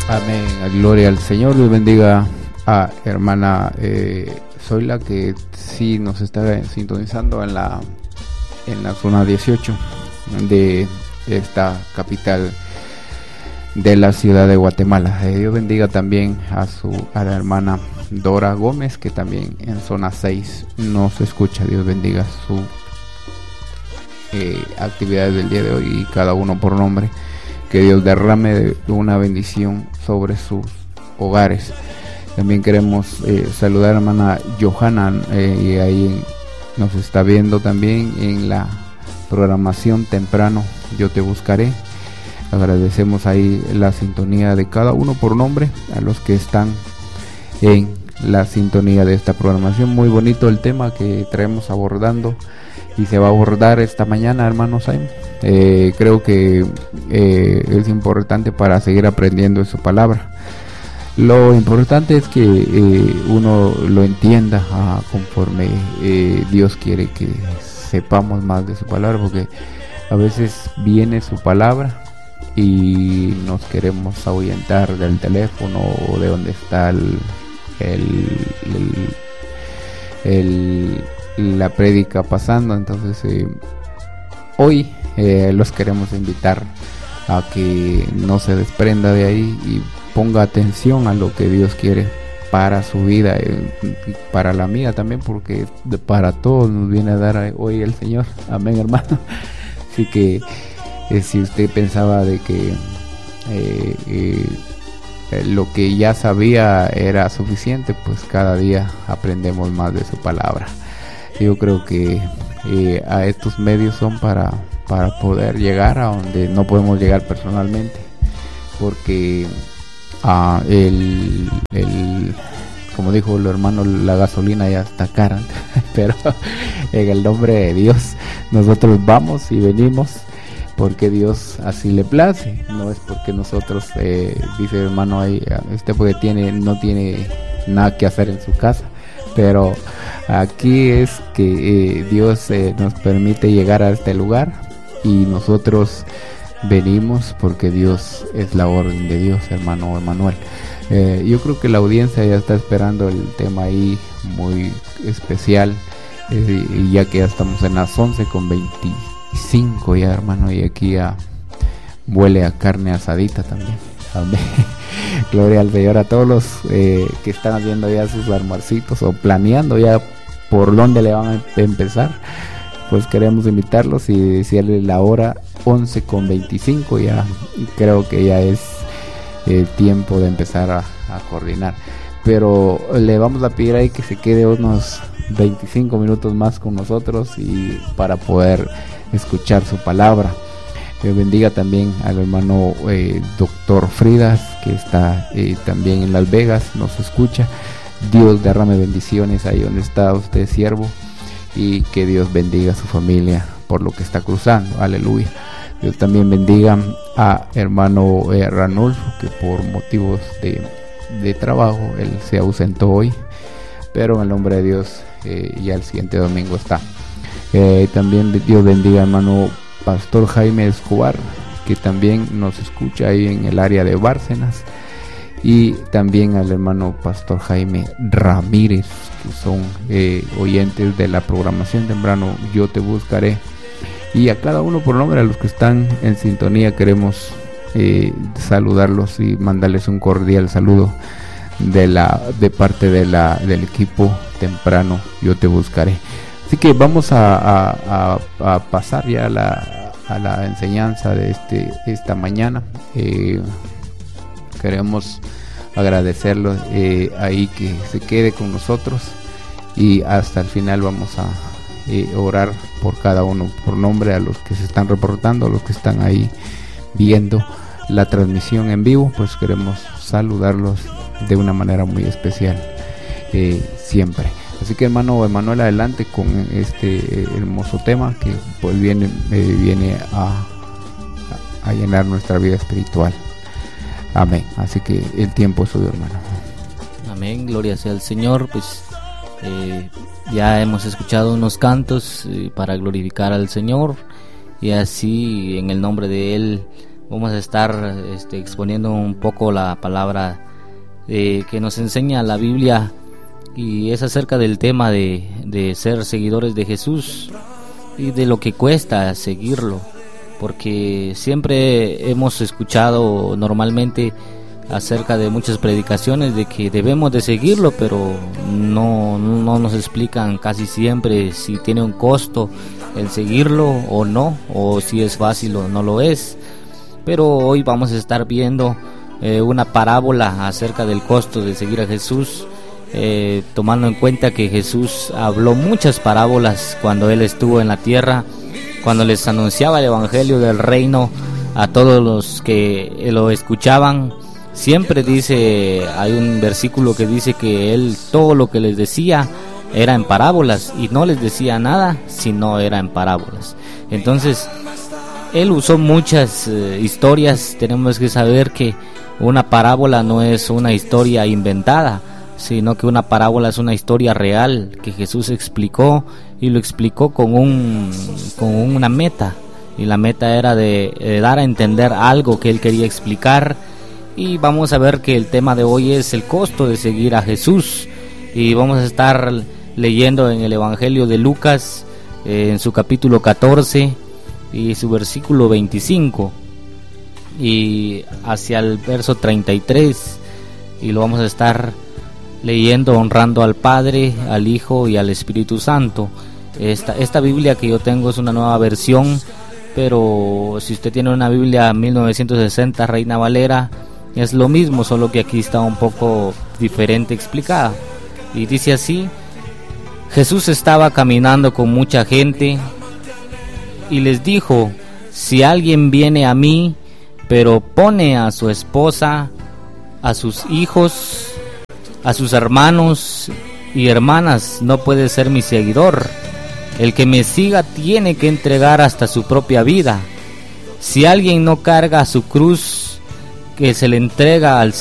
Amén, gloria al Señor. Dios bendiga a hermana Zoila, que sí nos está sintonizando en la zona 18 de esta capital de la ciudad de Guatemala. Dios bendiga también a la hermana Dora Gómez, que también en zona 6 nos escucha. Dios bendiga su actividades del día de hoy y cada uno por nombre. Que Dios derrame una bendición sobre sus hogares. También queremos saludar a la hermana Johanna, y ahí nos está viendo también en la programación temprano. Yo te buscaré. Agradecemos ahí la sintonía de cada uno por nombre, a los que están en la sintonía de esta programación. Muy bonito el tema que traemos abordando y se va a abordar esta mañana, hermano Simon. Creo que es importante para seguir aprendiendo de su palabra. Lo importante es que uno lo entienda conforme Dios quiere que sepamos más de su palabra, porque a veces viene su palabra y nos queremos ahuyentar del teléfono o de donde está la prédica pasando. Entonces hoy los queremos invitar a que no se desprenda de ahí y ponga atención a lo que Dios quiere para su vida, para la mía también, porque para todos nos viene a dar hoy el Señor. Amén, hermano. Así que si usted pensaba de que lo que ya sabía era suficiente, pues cada día aprendemos más de su palabra. Yo creo que a estos medios son para poder llegar a donde no podemos llegar personalmente, porque como dijo el hermano, la gasolina ya está cara, pero en el nombre de Dios nosotros vamos y venimos porque Dios así le place. No es porque nosotros, dice el hermano ahí, porque no tiene nada que hacer en su casa, pero aquí es que Dios nos permite llegar a este lugar y nosotros venimos porque Dios es la orden de Dios, hermano Emanuel. Yo creo que la audiencia ya está esperando el tema ahí muy especial, y ya que ya estamos en las 11:25 ya, hermano, y aquí ya huele a carne asadita también. Amén. Gloria al Señor. A todos los que están haciendo ya sus almuercitos o planeando ya por dónde le van a empezar, pues queremos invitarlos y decirles la hora 11:25. Ya creo que ya es tiempo de empezar a coordinar, pero le vamos a pedir ahí que se quede unos 25 minutos más con nosotros y para poder escuchar su palabra. Bendiga también al hermano doctor Fridas, que está también en Las Vegas, nos escucha. Dios derrame bendiciones ahí donde está usted, siervo, y que Dios bendiga a su familia por lo que está cruzando. Aleluya. Dios también bendiga a hermano Ranulfo, que por motivos de trabajo él se ausentó hoy, pero en el nombre de Dios ya el siguiente domingo está. También Dios bendiga al hermano Pastor Jaime Escobar, que también nos escucha ahí en el área de Bárcenas, y también al hermano Pastor Jaime Ramírez, que son oyentes de la programación temprano. Yo te buscaré. Y a cada uno por nombre, a los que están en sintonía, queremos saludarlos y mandarles un cordial saludo de parte del equipo temprano. Yo te buscaré. Así que vamos a pasar ya a la enseñanza de esta mañana. Queremos agradecerlo ahí que se quede con nosotros, y hasta el final vamos a orar por cada uno por nombre, a los que se están reportando, a los que están ahí viendo la transmisión en vivo. Pues queremos saludarlos de una manera muy especial siempre. Así que, hermano Emanuel, adelante con este hermoso tema que pues viene a llenar nuestra vida espiritual. Amén. Así que el tiempo es suyo, hermano. Amén, gloria sea al Señor. Pues ya hemos escuchado unos cantos para glorificar al Señor, y así en el nombre de Él vamos a estar exponiendo un poco la palabra que nos enseña la Biblia, y es acerca del tema de ser seguidores de Jesús y de lo que cuesta seguirlo, porque siempre hemos escuchado normalmente acerca de muchas predicaciones de que debemos de seguirlo, pero no nos explican casi siempre si tiene un costo el seguirlo o no, o si es fácil o no lo es. Pero hoy vamos a estar viendo una parábola acerca del costo de seguir a Jesús, tomando en cuenta que Jesús habló muchas parábolas cuando Él estuvo en la tierra, cuando les anunciaba el evangelio del reino a todos los que lo escuchaban. Siempre hay un versículo que dice que Él todo lo que les decía era en parábolas, y no les decía nada si no era en parábolas. Entonces Él usó muchas historias. Tenemos que saber que una parábola no es una historia inventada, sino que una parábola es una historia real que Jesús explicó, y lo explicó con una meta, y la meta era de dar a entender algo que Él quería explicar. Y vamos a ver que el tema de hoy es el costo de seguir a Jesús, y vamos a estar leyendo en el Evangelio de Lucas, en su capítulo 14 y su versículo 25 y hacia el verso 33, y lo vamos a estar leyendo honrando al Padre, al Hijo y al Espíritu Santo. Esta Biblia que yo tengo es una nueva versión, pero si usted tiene una Biblia 1960 Reina Valera, es lo mismo, solo que aquí está un poco diferente explicada. Y dice así: Jesús estaba caminando con mucha gente y les dijo: si alguien viene a mí, pero pone a su esposa, a sus hijos, a sus hermanos y hermanas, no puede ser mi seguidor. El que me siga tiene que entregar hasta su propia vida. Si alguien no carga su cruz, que se le entrega al